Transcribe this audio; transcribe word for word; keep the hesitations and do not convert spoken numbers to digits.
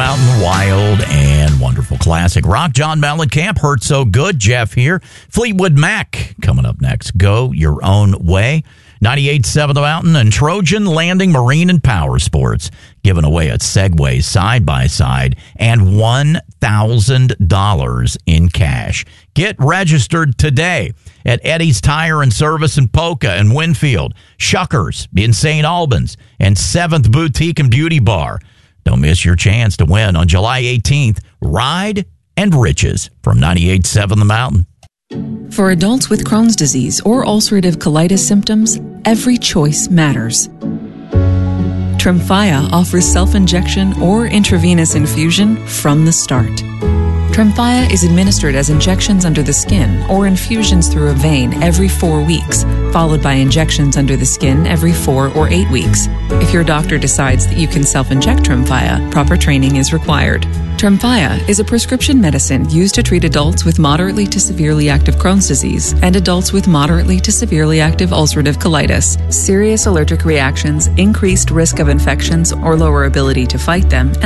Mountain, wild and wonderful classic rock. John Mellencamp, Hurt So Good. Jeff here. Fleetwood Mac coming up next. Go Your Own Way. ninety-eight point seven The Mountain and Trojan Landing Marine and Power Sports giving away a Segway side-by-side and one thousand dollars in cash. Get registered today at Eddie's Tire and Service in Polka and Winfield, Shuckers in Saint Albans, and seventh Boutique and Beauty Bar. Don't miss your chance to win on July eighteenth. Ride and Riches from ninety-eight point seven The Mountain. For adults with Crohn's disease or ulcerative colitis symptoms, every choice matters. Tremfya offers self-injection or intravenous infusion from the start. Tremfya is administered as injections under the skin or infusions through a vein every four weeks, followed by injections under the skin every four or eight weeks. If your doctor decides that you can self-inject Tremfya, proper training is required. Tremfya is a prescription medicine used to treat adults with moderately to severely active Crohn's disease and adults with moderately to severely active ulcerative colitis. Serious allergic reactions, increased risk of infections or lower ability to fight them, and